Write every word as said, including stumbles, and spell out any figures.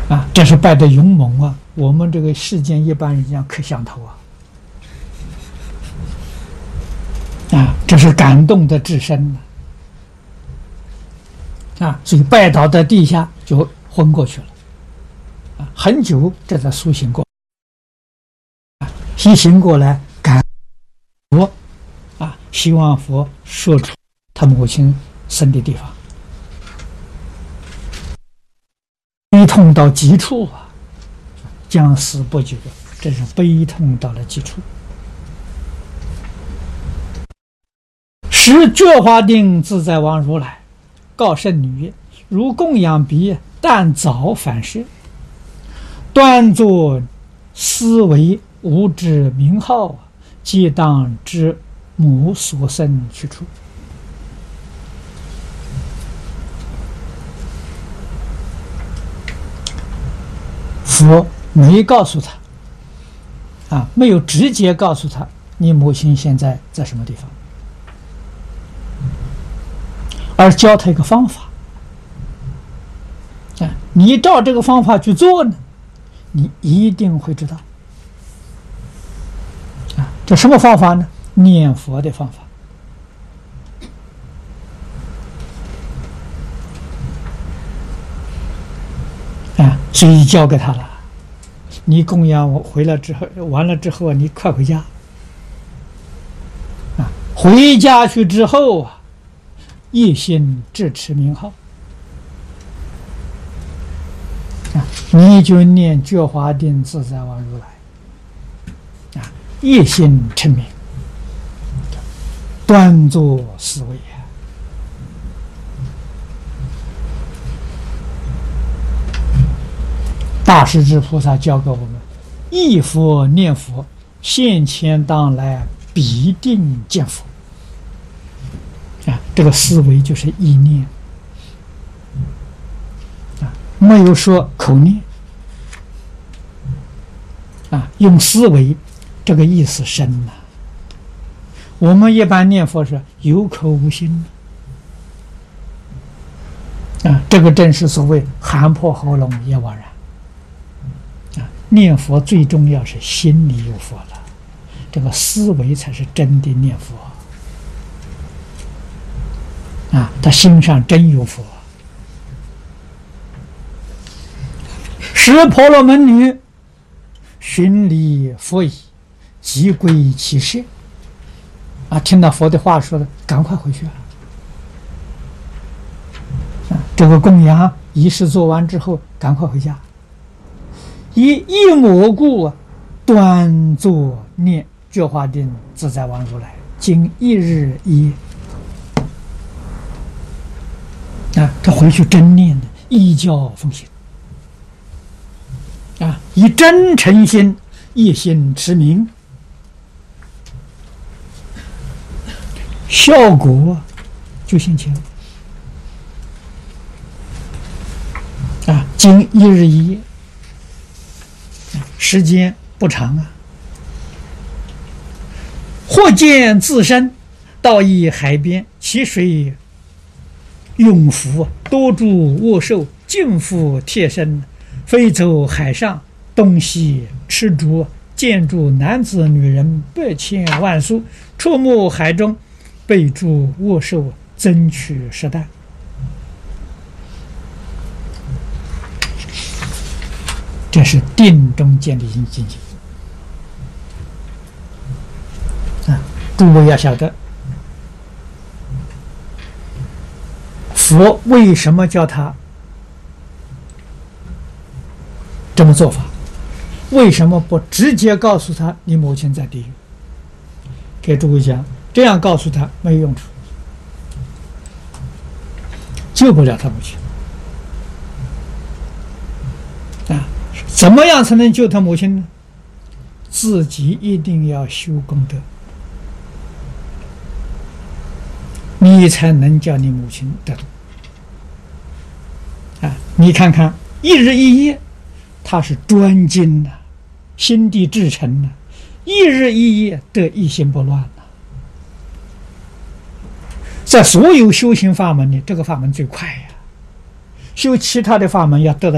啊，这是拜的勇猛啊！我们这个世间一般人家可想头啊！啊，这是感动的至深啊！啊，所以拜倒在地下就昏过去了，啊，很久这才苏醒过，啊，一醒过来感佛，啊，希望佛说出他母亲生的地方。悲痛到极处啊，将死不久，这是悲痛到了极处。时觉华定自在王如来告圣女曰：“如供养彼，但早反射，端坐思维无知名号，皆当知母所生去处。”佛没告诉他，啊，没有直接告诉他你母亲现在在什么地方，而教他一个方法，啊，你照这个方法去做呢，你一定会知道，啊，这什么方法呢？念佛的方法。啊，所以交给他了。你供养我回来之后，完了之后，你快回家。啊，回家去之后啊，一心致持名号。啊，你就念觉华定自在王如来。啊，一心称名，端坐思维。大势至菩萨教给我们：忆佛念佛，现前当来必定见佛。啊，这个思维就是意念，啊，没有说口念，啊，用思维，这个意思深呐。我们一般念佛是有口无心，啊，这个正是所谓喊破喉咙也枉然。念佛最重要是心里有佛了，这个思维才是真的念佛啊！他心上真有佛。时婆罗门女寻离佛已，即归其舍。啊，听到佛的话说的，赶快回去啊！啊，这个供养仪式做完之后，赶快回家。以一抹故端坐念觉华定自在王如来，经一日一夜。啊，他回去真念的，依教奉行。啊，以真诚心一心持名，效果就现前。啊，经一日一夜。时间不长啊，或见自身到一海边，其水涌浮，多诸卧兽，尽覆贴身，飞走海上，东西吃竹，见诸男子女人百千万数，触目海中，被诸卧兽，争取食啖。这是定中见的境界啊！诸位要晓得，佛为什么叫他这么做法？为什么不直接告诉他你母亲在地狱？给诸位讲，这样告诉他没有用处，救不了他母亲啊！怎么样才能救他母亲呢？自己一定要修功德，你才能叫你母亲得度啊！你看看，一日一夜，他是专精呐、啊，心地至诚呐、啊，一日一夜得一心不乱呐、啊。在所有修行法门里，这个法门最快呀、啊，修其他的法门要得到